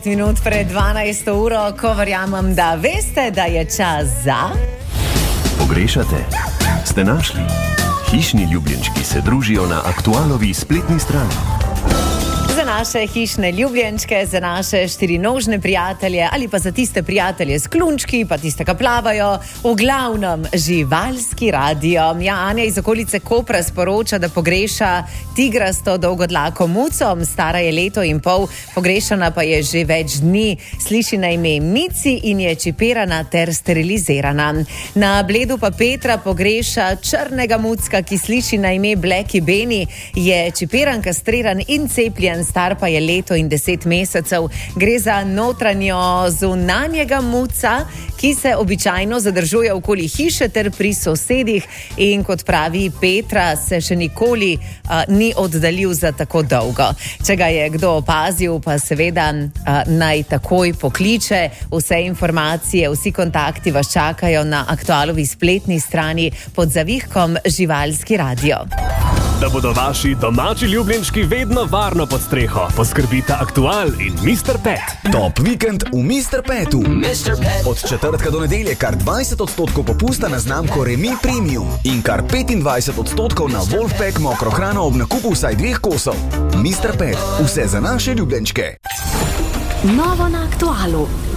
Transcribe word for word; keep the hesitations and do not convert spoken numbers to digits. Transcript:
Minut pred dvanajsto uro, ko verjamem, da veste, da je čas za... Pogrešate? Ste našli? Hišni ljubljenčki se družijo na Aktualovi spletni strani. Za naše hišne ljubljenčke, za naše štirinožne prijatelje ali pa za tiste prijatelje s klunčki, pa tiste, ki plavajo, v glavnem živalski radio. Ja, Anja iz okolice Kopra sporoča, da pogreša tigrasto dolgodlako muco, stara je leto in pol, pogrešana pa je že več dni, sliši na ime Mici in je čipirana ter sterilizirana. Na Bledu pa Petra pogreša črnega mucka, ki sliši na ime Blacky Benny, je čipiran, kastriran in cepljen, star pa je leto in deset mesecev. Gre za notranjo zunanjega muca, ki se običajno zadržuje okoli hiše ter pri sosedih in kot pravi Petra, se še nikoli uh, ni oddaljil za tako dolgo. Če ga je kdo opazil, pa seveda uh, naj takoj pokliče. Vse informacije, vsi kontakti vas čakajo na Aktualovi spletni strani pod zavihkom Živalski radio. Da bodo vaši domači ljubljenčki vedno varno pod streho, poskrbita Aktual in mister Pet. Top vikend v mister Petu. Od četrtka do nedelje kar dvajset odstotkov popusta na znamko Remi Premium in kar petindvajset odstotkov na Wolfpack mokro hrano ob nakupu vsaj dveh kosov. mister Pet, vse za naše ljubljenčke. Novo na Aktualu.